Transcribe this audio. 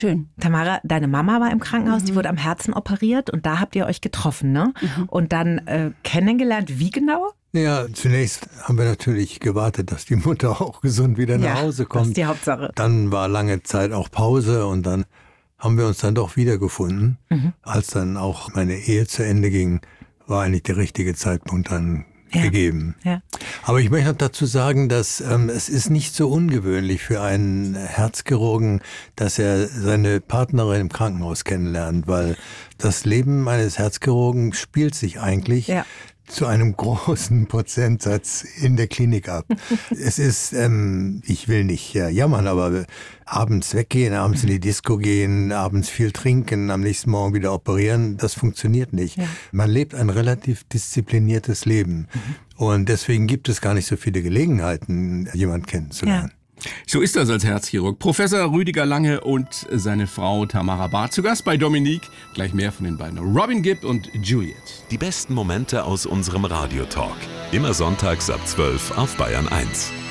Schön. Tamara, deine Mama war im Krankenhaus, die wurde am Herzen operiert und da habt ihr euch getroffen, ne? Und dann kennengelernt, wie genau? Ja, zunächst haben wir natürlich gewartet, dass die Mutter auch gesund wieder nach Hause kommt. Das ist die Hauptsache. Dann war lange Zeit auch Pause und dann haben wir uns dann doch wiedergefunden. Als dann auch meine Ehe zu Ende ging, war eigentlich der richtige Zeitpunkt dann gegeben. Ja. Aber ich möchte noch dazu sagen, dass es ist nicht so ungewöhnlich für einen Herzchirurgen, dass er seine Partnerin im Krankenhaus kennenlernt, weil das Leben eines Herzchirurgen spielt sich eigentlich zu einem großen Prozentsatz in der Klinik ab. Es ist, ich will nicht jammern, aber abends weggehen, abends in die Disco gehen, abends viel trinken, am nächsten Morgen wieder operieren, das funktioniert nicht. Ja. Man lebt ein relativ diszipliniertes Leben. Und deswegen gibt es gar nicht so viele Gelegenheiten, jemanden kennenzulernen. Ja. So ist das als Herzchirurg. Professor Rüdiger Lange und seine Frau Tamara Barth zu Gast bei Dominique. Gleich mehr von den beiden. Robin Gibb und Juliet. Die besten Momente aus unserem Radiotalk. Immer sonntags ab 12 auf Bayern 1.